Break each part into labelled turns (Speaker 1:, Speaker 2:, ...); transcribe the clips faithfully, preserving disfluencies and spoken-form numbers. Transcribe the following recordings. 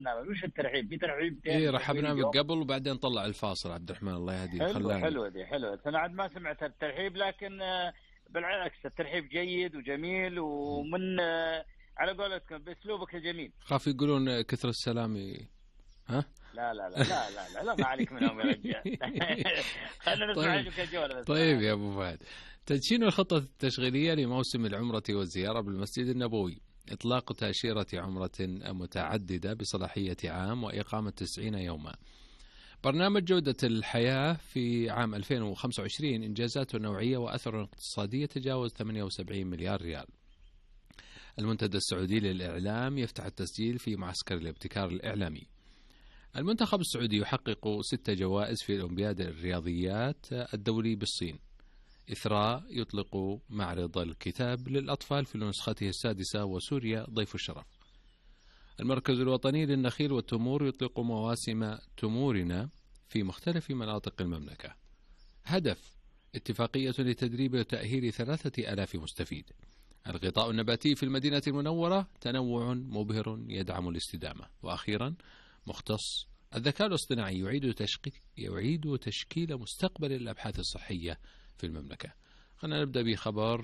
Speaker 1: البرنامج. وش الترحيب؟ في ترحيب
Speaker 2: اي رحبنا بك قبل وبعدين طلع الفاصل عبد الرحمن الله يهديك.
Speaker 1: حلوة حلوة دي حلوة. أنا عاد ما سمعت الترحيب، لكن بالعكس الترحيب جيد وجميل، ومن على قولتكم بأسلوبك الجميل.
Speaker 2: خاف يقولون كثر السلام. ها؟
Speaker 1: لا لا لا لا لا لا, لا ما عليك منهم يا رجال. خلينا نسمع عنك الجولة.
Speaker 2: طيب يا أبو فهد، تدشين الخطة التشغيلية لموسم العمرة والزيارة بالمسجد النبوي، إطلاق تأشيرة عمرة متعددة بصلاحية عام وإقامة تسعين يوما. برنامج جودة الحياة في عام ألفين وخمسة وعشرين إنجازاته النوعية وأثره الاقتصادي تجاوز ثمانية وسبعين مليار ريال. المنتدى السعودي للإعلام يفتح التسجيل في معسكر الابتكار الإعلامي. المنتخب السعودي يحقق ست جوائز في أولمبياد الرياضيات الدولي بالصين. إثراء يطلق معرض الكتاب للأطفال في نسخته السادسة، وسوريا ضيف الشرف. المركز الوطني للنخيل والتمور يطلق مواسم تمورنا في مختلف مناطق المملكة. هدف اتفاقية لتدريب وتأهيل ثلاثة آلاف مستفيد. الغطاء النباتي في المدينة المنورة تنوع مبهر يدعم الاستدامة. وأخيرا مختص الذكاء الاصطناعي يعيد تشكيل يعيد تشكيل مستقبل الأبحاث الصحية في المملكة. خلينا نبدأ بخبر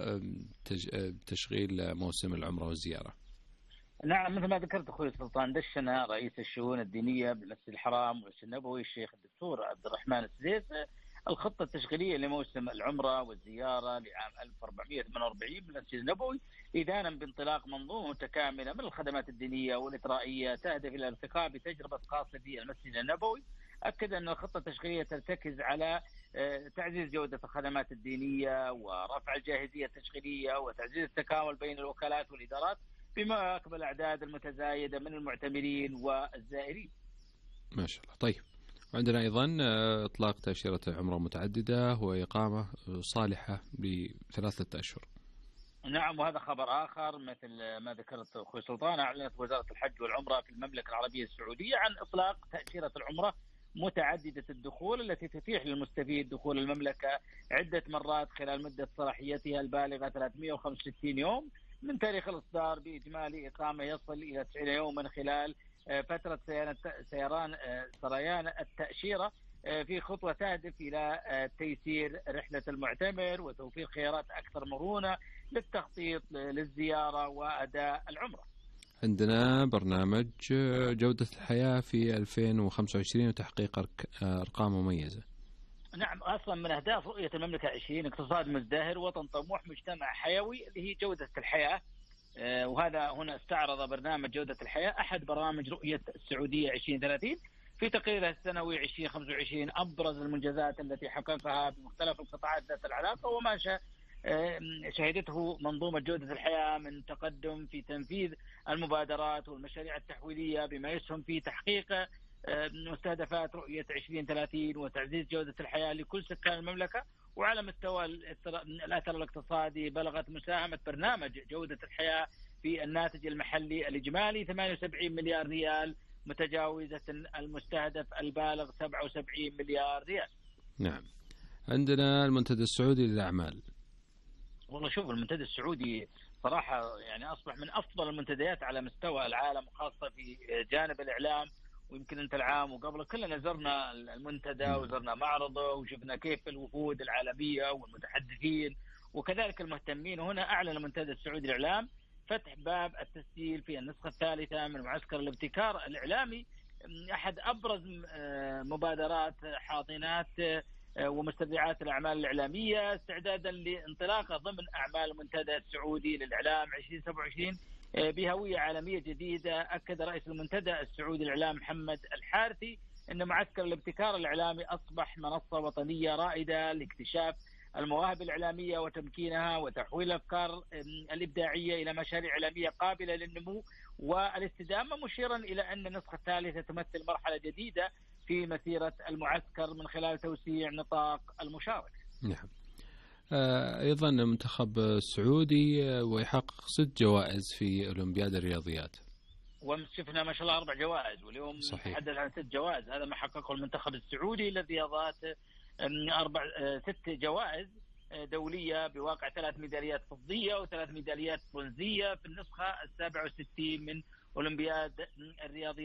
Speaker 2: تشغيل موسم العمرة والزيارة.
Speaker 1: نعم، مثل ما ذكرت أخوي سلطان، دشنا رئيس الشؤون الدينية بالمسجد الحرام والمسجد النبوي الشيخ الدكتور عبد الرحمن السديس الخطة التشغيلية لموسم العمرة والزيارة لعام ألف وأربعمائة وثمانية وأربعين بالمسجد النبوي، إذانا بانطلاق منظومة متكاملة من الخدمات الدينية والإثرائية تهدف إلى الارتقاء بتجربة خاصة في المسجد النبوي. أكد أن الخطة التشغيلية ترتكز على تعزيز جودة الخدمات الدينية ورفع الجاهزية التشغيلية وتعزيز التكامل بين الوكالات والإدارات بما أكبر الأعداد المتزايدة من المعتمرين والزائرين.
Speaker 2: ما شاء الله. طيب، عندنا أيضا إطلاق تأشيرة عمرة متعددة وإقامة صالحة لثلاثة أشهر.
Speaker 1: نعم، وهذا خبر آخر مثل ما ذكرت أخوي سلطان. أعلنت وزارة الحج والعمرة في المملكة العربية السعودية عن إطلاق تأشيرة العمرة متعددة الدخول التي تتيح للمستفيد دخول المملكة عدة مرات خلال مدة صلاحيتها البالغة ثلاثمائة وخمسة وستين يوم من تاريخ الإصدار، بإجمالي إقامة يصل إلى تسعين يوما خلال فترة سيران سريان التأشيرة، في خطوة تهدف إلى تيسير رحلة المعتمر وتوفير خيارات أكثر مرونة للتخطيط للزيارة وأداء العمرة.
Speaker 2: عندنا برنامج جودة الحياة في ألفين وخمسة وعشرين وتحقيق أرقام مميزة.
Speaker 1: نعم، أصلا من أهداف رؤية المملكة عشرين اقتصاد مزدهر وطن طموح مجتمع حيوي اللي هي جودة الحياة. وهذا هنا استعرض برنامج جودة الحياة أحد برامج رؤية السعودية عشرين ثلاثين في تقريرها السنوي عشرين خمسة وعشرين أبرز المنجزات التي حققها بمختلف القطاعات ذات العلاقة وما شهدته منظومة جودة الحياة من تقدم في تنفيذ المبادرات والمشاريع التحويلية بما يسهم في تحقيق مستهدفات رؤية عشرين ثلاثين وتعزيز جودة الحياة لكل سكان المملكة. وعلى مستوى الأثر الاقتصادي بلغت مساهمة برنامج جودة الحياة في الناتج المحلي الإجمالي ثمانية وسبعين مليار ريال، متجاوزة المستهدف البالغ سبعة وسبعين مليار ريال.
Speaker 2: نعم. عندنا المنتدى السعودي للأعمال.
Speaker 1: والله شوف، المنتدى السعودي صراحة يعني أصبح من أفضل المنتديات على مستوى العالم، وخاصة في جانب الإعلام. ويمكن أنت العام وقبل كلنا زرنا المنتدى وزرنا معرضه وشفنا كيف الوفود العالمية والمتحدثين وكذلك المهتمين. وهنا أعلن المنتدى السعودي للإعلام فتح باب التسجيل في النسخة الثالثة من معسكر الابتكار الإعلامي، أحد أبرز مبادرات حاضنات ومستودعات الأعمال الإعلامية استعدادا لانطلاقه ضمن أعمال المنتدى السعودي للإعلام عشرين سبعة وعشرين بهوية عالمية جديدة. أكد رئيس المنتدى السعودي للإعلام محمد الحارثي أن معسكر الابتكار الإعلامي أصبح منصة وطنية رائدة لاكتشاف المواهب الإعلامية وتمكينها وتحويل الأفكار الإبداعية إلى مشاريع إعلامية قابلة للنمو والاستدامة، مشيرا إلى أن النسخة الثالثة تمثل مرحلة جديدة في مسيرة المعسكر من خلال توسيع نطاق المشاركة.
Speaker 2: نعم. أيضا المنتخب السعودي ويحقق ست جوائز في أولمبياد الرياضيات.
Speaker 1: وامس شفنا ما شاء الله أربع جوائز، واليوم نتحدث عن ست جوائز. هذا ما حققه المنتخب السعودي للرياضات، أربع ست جوائز دولية بواقع ثلاث ميداليات فضية وثلاث ميداليات برونزية في النسخة السابعة والستين من أولمبياد الرياضيات.